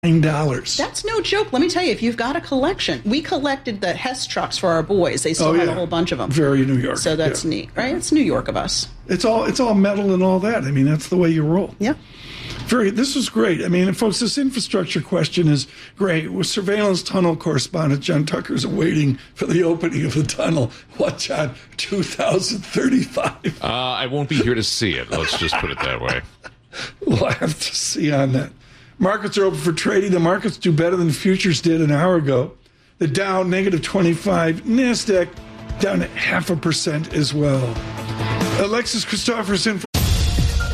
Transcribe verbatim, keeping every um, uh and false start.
dollars. That's no joke. Let me tell you, if you've got a collection, we collected the Hess trucks for our boys. They still oh, have yeah. a whole bunch of them. Very New York. So that's yeah. neat, right? It's New York of us. It's all it's all metal and all that. I mean, that's the way you roll. Yeah. Very. This was great. I mean, folks, this infrastructure question is great. With surveillance tunnel correspondent John Tucker is waiting for the opening of the tunnel. What, John? two thousand thirty-five. Uh, I won't be here to see it. Let's just put it that way. We'll have to see on that. Markets are open for trading. The markets do better than futures did an hour ago. The Dow, negative twenty-five. NASDAQ, down half a percent as well. Alexis Christopherson.